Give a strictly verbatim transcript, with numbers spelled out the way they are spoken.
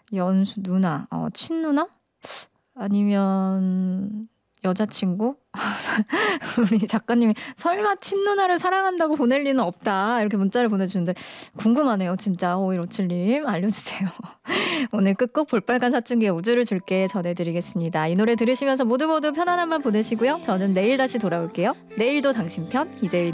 연수 누나, 어, 친누나? 아니면 여자친구? 우리 작가님이 설마 친누나를 사랑한다고 보낼 리는 없다 이렇게 문자를 보내주는데 궁금하네요. 진짜 오일오칠님 알려주세요. 오늘 끝곡 볼빨간 사춘기의 우주를 줄게 전해드리겠습니다. 이 노래 들으시면서 모두 모두 편안한 밤 보내시고요. 저는 내일 다시 돌아올게요. 내일도 당신 편 이제